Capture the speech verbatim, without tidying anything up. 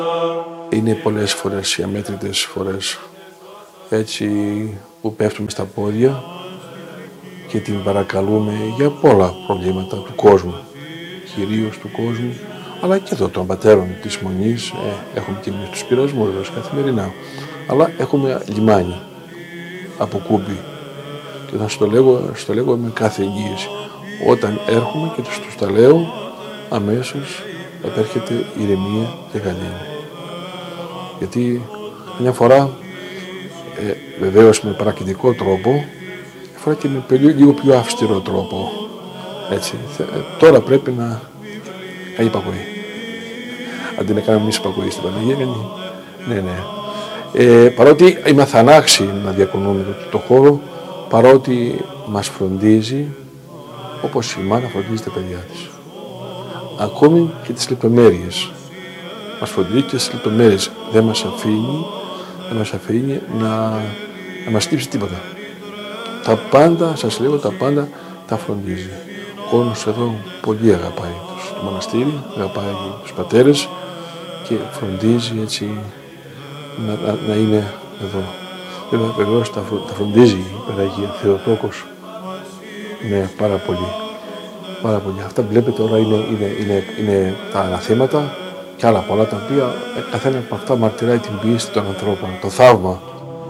Είναι πολλές φορές, οι αμέτρητες φορές, έτσι που πέφτουμε στα πόδια και την παρακαλούμε για πολλά προβλήματα του κόσμου, κυρίως του κόσμου, αλλά και εδώ των πατέρων της Μονής. Ε, έχουμε και εμείς τους πειρασμούς βέβαια καθημερινά, αλλά έχουμε λιμάνι από Κούμπι και θα στο λέγω, στο λέγω με κάθε εγγύηση. Όταν έρχομαι και τους, τους τα λέω, αμέσως επέρχεται ηρεμία και γαλήνη. Γιατί μια φορά, ε, βεβαίως με παρακινητικό τρόπο, μια φορά και με λίγο πιο αυστηρό τρόπο. Έτσι. Ε, τώρα πρέπει να κάνει υπακοή. Αντί να κάνουμε εμείς υπακοή στην Παναγία, ναι, ναι. Ε, παρότι είμαι αθανάξει να διακονούμε το, το χώρο, παρότι μας φροντίζει όπως η μάνα φροντίζει τα παιδιά της. Ακόμη και τις λεπτομέρειες. Μας φροντίζει και τις λεπτομέρειες. Δεν μας αφήνει, δεν μας αφήνει να, να μας τύψει τίποτα. Τα πάντα, σας λέω, τα πάντα τα φροντίζει. Ο κόσμος εδώ πολύ αγαπάει τους, το μοναστήρι, αγαπάει τους πατέρες και φροντίζει έτσι να, να, να είναι εδώ. Βέβαια, βεβαίως τα, τα φροντίζει η Παναγία Θεοτόκος. Ναι, πάρα πολύ. Πάρα πολύ. Αυτά που βλέπετε τώρα είναι, είναι, είναι, είναι τα αναθέματα και άλλα πολλά τα οποία καθένα από αυτά μαρτυράει την πίστη των ανθρώπων, το θαύμα